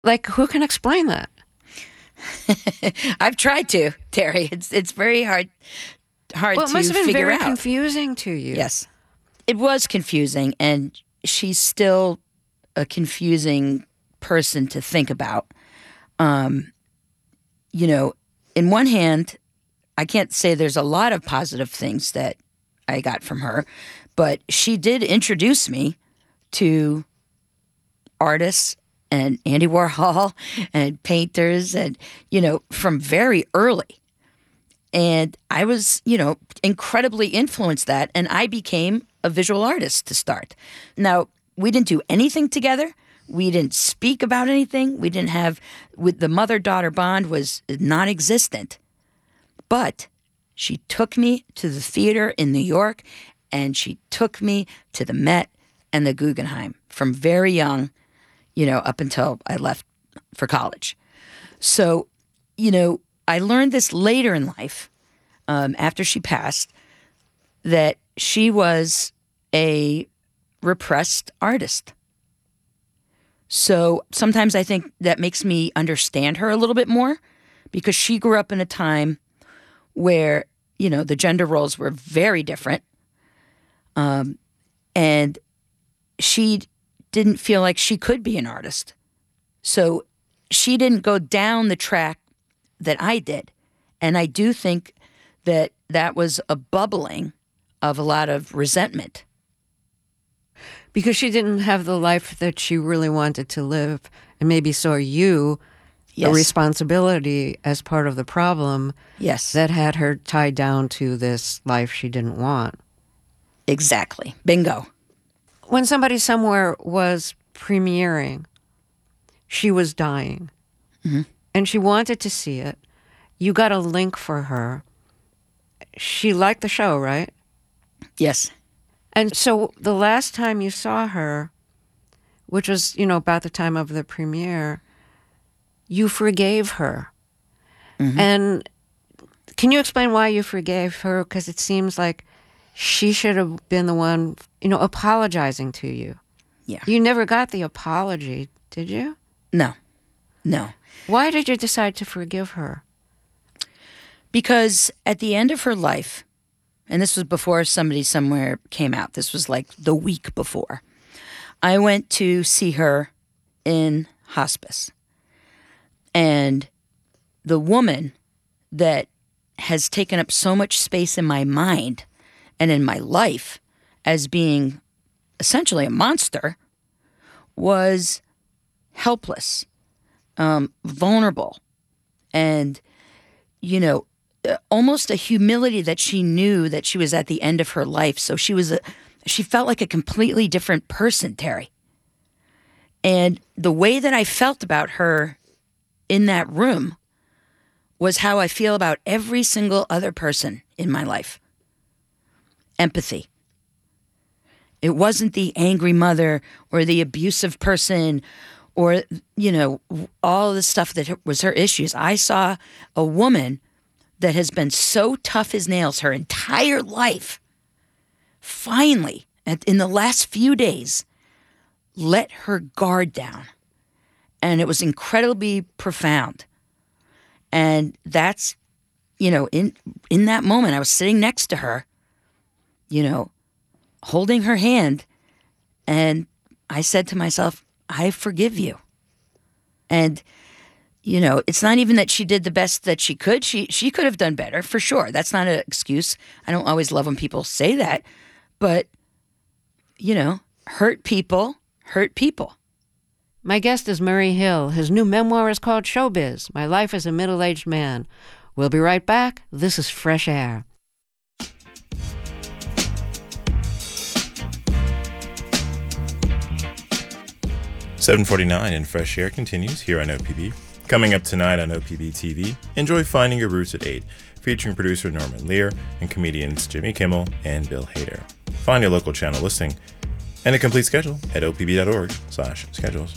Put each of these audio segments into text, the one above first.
Like, who can explain that? I've tried to, Terry. It's very hard Well, it must to have been figure very out. confusing to you. Yes. It was confusing, and she's still a confusing person to think about. Um, you know, in one hand, I can't say there's a lot of positive things that I got from her, but she did introduce me to artists and Andy Warhol and painters and, from very early. And I was, incredibly influenced that. And I became a visual artist to start. Now, we didn't do anything together. We didn't speak about anything. We didn't have, with the mother daughter bond was non existent. But she took me to the theater in New York and she took me to the Met and the Guggenheim from very young, up until I left for college. So, I learned this later in life, after she passed, that she was a repressed artist. So sometimes I think that makes me understand her a little bit more because she grew up in a time where, the gender roles were very different. And she didn't feel like she could be an artist. So she didn't go down the track that I did. And I do think that that was a bubbling of a lot of resentment. Because she didn't have the life that she really wanted to live, and maybe saw you a Yes. responsibility as part of the problem Yes. that had her tied down to this life she didn't want. Exactly. Bingo. When somebody somewhere was premiering, she was dying. Mm-hmm. And she wanted to see it. You got a link for her. She liked the show, right? Yes. And so the last time you saw her, which was, about the time of the premiere, you forgave her. Mm-hmm. And can you explain why you forgave her? Because it seems like she should have been the one, apologizing to you. Yeah. You never got the apology, did you? No. No. Why did you decide to forgive her? Because at the end of her life, and this was before Somebody Somewhere came out, this was like the week before, I went to see her in hospice. And the woman that has taken up so much space in my mind and in my life as being essentially a monster was helpless, vulnerable, and, almost a humility that she knew that she was at the end of her life. So she felt like a completely different person, Terry. And the way that I felt about her in that room was how I feel about every single other person in my life. Empathy. It wasn't the angry mother or the abusive person or, all the stuff that was her issues. I saw a woman that has been so tough as nails her entire life, finally, in the last few days, let her guard down. And it was incredibly profound. And that's, in that moment, I was sitting next to her, holding her hand. And I said to myself, I forgive you. And, it's not even that she did the best that she could. She could have done better, for sure. That's not an excuse. I don't always love when people say that. But, hurt people hurt people. My guest is Murray Hill. His new memoir is called Showbiz, My Life as a Middle-Aged Man. We'll be right back. This is Fresh Air. "749 in Fresh Air" continues here on OPB. Coming up tonight on OPB TV, enjoy Finding Your Roots at 8, featuring producer Norman Lear and comedians Jimmy Kimmel and Bill Hader. Find your local channel listing and a complete schedule at opb.org/schedules.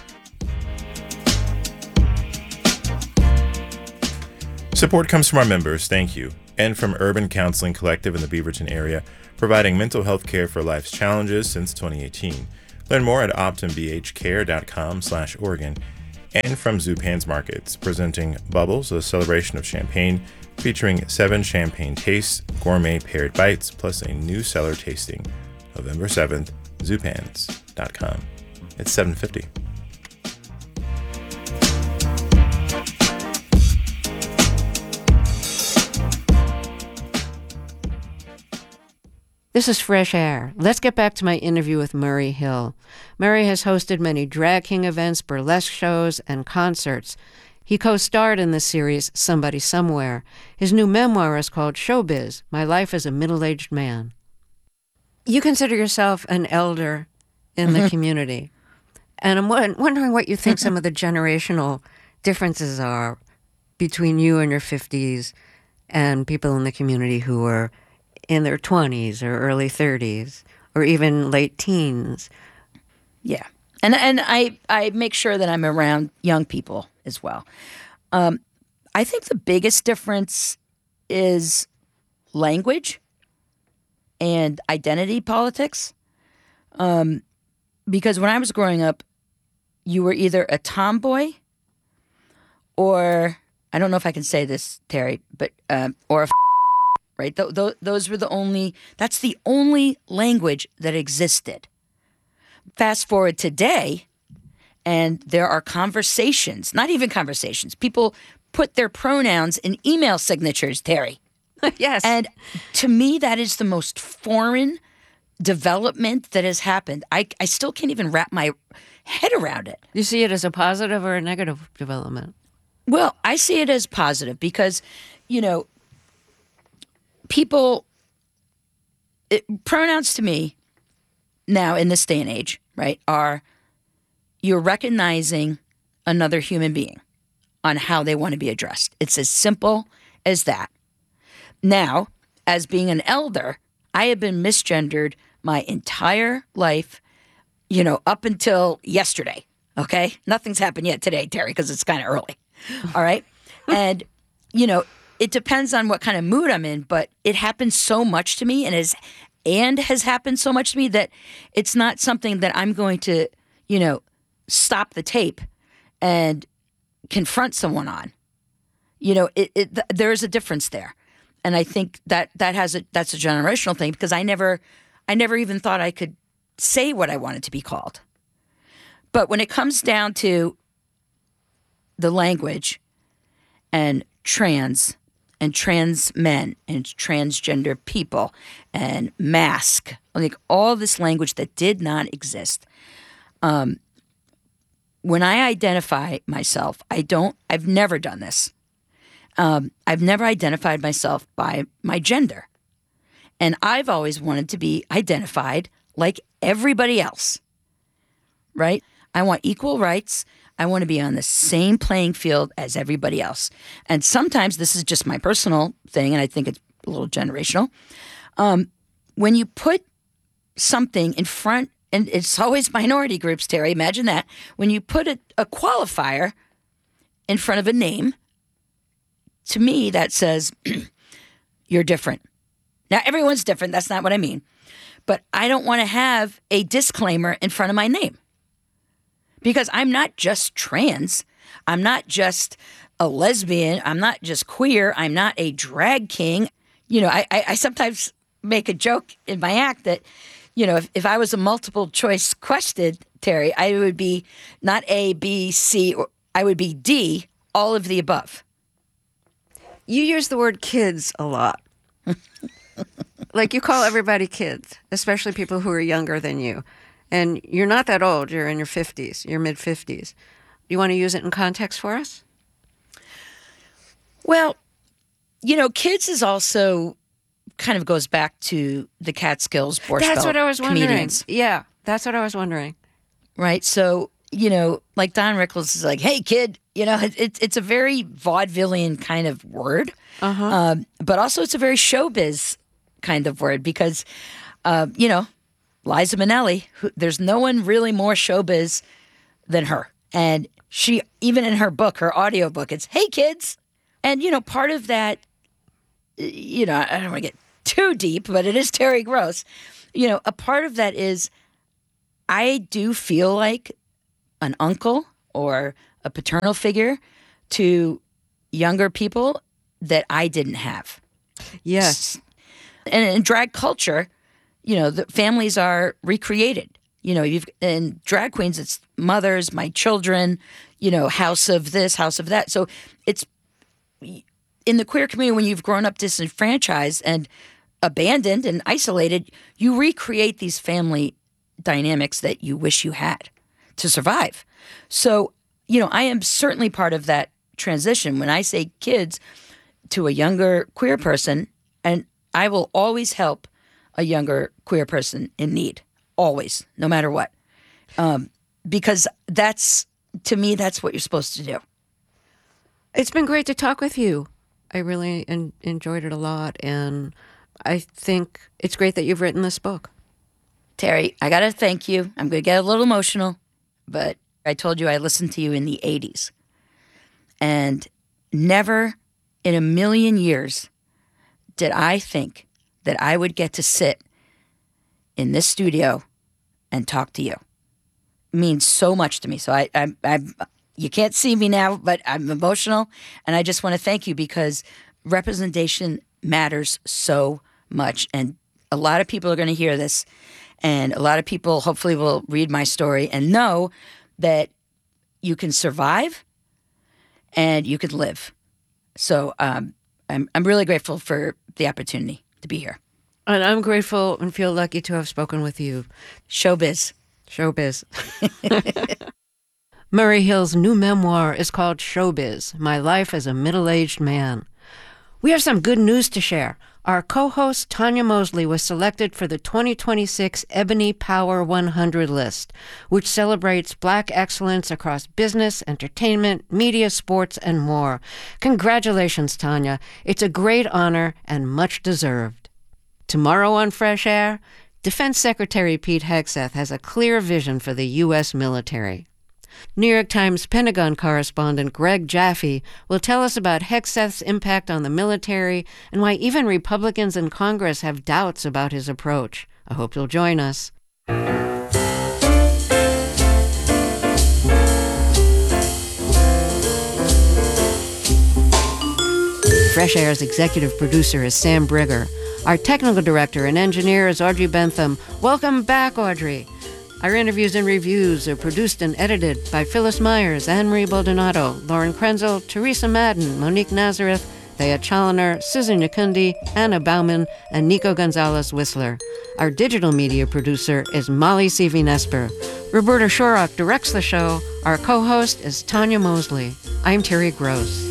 Support comes from our members, thank you, and from Urban Counseling Collective in the Beaverton area, providing mental health care for life's challenges since 2018. Learn more at optimbhcare.com/Oregon And from Zupan's Markets, presenting Bubbles, a celebration of champagne, featuring 7 champagne tastes, gourmet paired bites, plus a new cellar tasting. November 7th, zupans.com. It's $7.50. This is Fresh Air. Let's get back to my interview with Murray Hill. Murray has hosted many drag king events, burlesque shows, and concerts. He co-starred in the series Somebody Somewhere. His new memoir is called Showbiz, My Life as a Middle-Aged Man. You consider yourself an elder in the community. And I'm wondering what you think some of the generational differences are between you and your 50s and people in the community who are in their 20s or early 30s or even late teens. Yeah. And I make sure that I'm around young people as well. I think the biggest difference is language and identity politics. Because when I was growing up, you were either a tomboy or, I don't know if I can say this, Terry, but or a right? Those were that's the only language that existed. Fast forward today, and there are conversations, not even conversations. People put their pronouns in email signatures, Terry. Yes. And to me, that is the most foreign development that has happened. I still can't even wrap my head around it. You see it as a positive or a negative development? Well, I see it as positive because, pronouns to me now in this day and age, right, are you're recognizing another human being on how they want to be addressed. It's as simple as that. Now, as being an elder, I have been misgendered my entire life, up until yesterday, okay? Nothing's happened yet today, Terry, because it's kind of early, all right? And, it depends on what kind of mood I'm in, but it happens so much to me and has happened so much to me that it's not something that I'm going to, stop the tape and confront someone on. There's a difference there. And I think that's a generational thing because I never even thought I could say what I wanted to be called. But when it comes down to the language and trans men and transgender people and mask, like all this language that did not exist. When I identify myself, I've never done this. I've never identified myself by my gender. And I've always wanted to be identified like everybody else, right? I want equal rights. I want to be on the same playing field as everybody else. And sometimes this is just my personal thing, and I think it's a little generational. When you put something in front, and it's always minority groups, Terry, imagine that. When you put a qualifier in front of a name, to me, that says, you're different. Now, everyone's different. That's not what I mean. But I don't want to have a disclaimer in front of my name. Because I'm not just trans. I'm not just a lesbian. I'm not just queer. I'm not a drag king. I sometimes make a joke in my act that, if I was a multiple choice question, Terry, I would be not A, B, C, or I would be D, all of the above. You use the word kids a lot. Like you call everybody kids, especially people who are younger than you. And you're not that old. You're in your 50s, your mid-50s. Do you want to use it in context for us? Well, kids is also kind of goes back to the Catskills, Borscht Belt That's what I was wondering. Comedians. Yeah, that's what I was wondering. Right? So, like Don Rickles is like, hey, kid, it's a very vaudevillian kind of word. Uh-huh. But also it's a very showbiz kind of word because, Liza Minnelli, there's no one really more showbiz than her. And she, even in her book, her audio book, it's, hey, kids. And, part of that, I don't want to get too deep, but it is Terry Gross. A part of that is I do feel like an uncle or a paternal figure to younger people that I didn't have. Yes. And in drag culture, the families are recreated. In drag queens, it's mothers, my children, house of this, house of that. So it's in the queer community, when you've grown up disenfranchised and abandoned and isolated, you recreate these family dynamics that you wish you had to survive. So, I am certainly part of that transition. When I say kids to a younger queer person, and I will always help a younger queer person in need, always, no matter what. Because to me, that's what you're supposed to do. It's been great to talk with you. I really enjoyed it a lot, and I think it's great that you've written this book. Terry, I got to thank you. I'm going to get a little emotional, but I told you I listened to you in the 80s. And never in a million years did I think that I would get to sit in this studio and talk to you. It means so much to me. So I you can't see me now, but I'm emotional. And I just want to thank you, because representation matters so much. And a lot of people are going to hear this. And a lot of people hopefully will read my story and know that you can survive and you can live. So I'm really grateful for the opportunity to be here. And I'm grateful and feel lucky to have spoken with you. Showbiz. Showbiz. Murray Hill's new memoir is called Showbiz, My Life as a Middle-Aged Man. We have some good news to share. Our co-host Tanya Mosley was selected for the 2026 Ebony Power 100 list, which celebrates Black excellence across business, entertainment, media, sports, and more. Congratulations, Tanya. It's a great honor and much deserved. Tomorrow on Fresh Air, Defense Secretary Pete Hegseth has a clear vision for the U.S. military. New York Times Pentagon correspondent Greg Jaffe will tell us about Hegseth's impact on the military and why even Republicans in Congress have doubts about his approach. I hope you'll join us. Fresh Air's executive producer is Sam Brigger. Our technical director and engineer is Audrey Bentham. Welcome back, Audrey. Our interviews and reviews are produced and edited by Phyllis Myers, Anne-Marie Baldonado, Lauren Krenzel, Teresa Madden, Monique Nazareth, Thea Challoner, Susan Nyakundi, Anna Bauman, and Nico Gonzalez-Whistler. Our digital media producer is Molly Seavy-Nesper. Roberta Shorrock directs the show. Our co-host is Tanya Mosley. I'm Terry Gross.